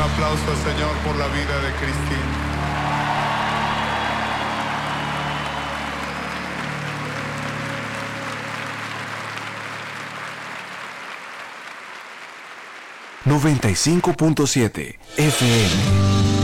aplauso al Señor por la vida de Cristina. 95.7 FM.